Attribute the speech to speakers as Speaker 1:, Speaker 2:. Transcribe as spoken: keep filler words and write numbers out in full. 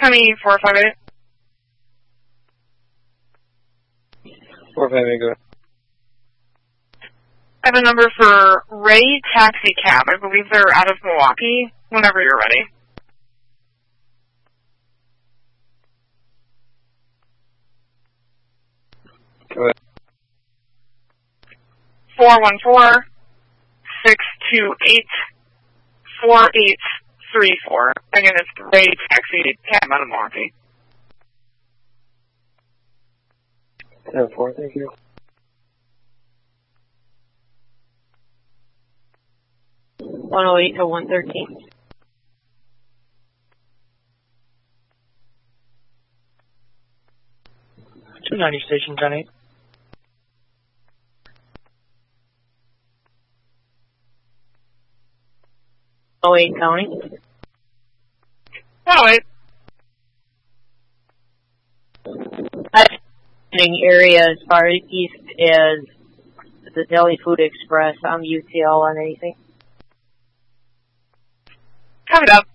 Speaker 1: County four five eight.
Speaker 2: four five eight, go ahead.
Speaker 1: I have a number for Ray Taxi Cab. I believe they're out of Milwaukee. Whenever you're ready.
Speaker 2: Go ahead.
Speaker 1: four one four, six two eight, four eight three four. Again, it's Ray Taxi Cab out of Milwaukee.
Speaker 2: ten four, thank you.
Speaker 3: one oh eight to one thirteen.
Speaker 4: two ninety station ten eight.
Speaker 3: oh eight County.
Speaker 1: Oh, wait.
Speaker 3: Area as far east as the Deli Food Express. I'm U T L on anything.
Speaker 1: Covered up.